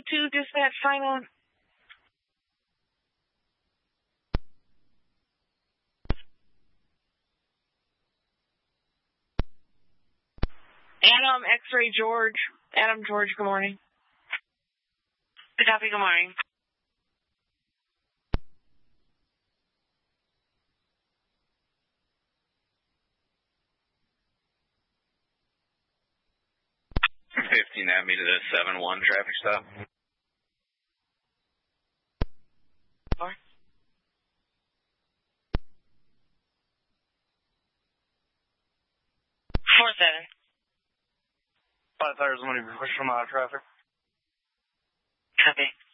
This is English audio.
222 dispatch final. Adam, X-ray George. Adam, George, good morning. Good copy, good morning. At me to the 7-1 traffic stop. 4. 4-7. 5 tires, money, push from out of traffic. Copy.